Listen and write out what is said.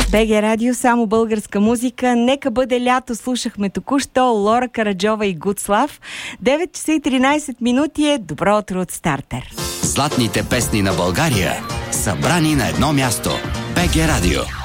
БГ Радио, само българска музика. Нека бъде лято. Слушахме току-що Лора Караджова и Гуцлав. 9 часа и 13 минути е добро утро от Стартер. Златните песни на България, събрани на едно място. БГ Радио.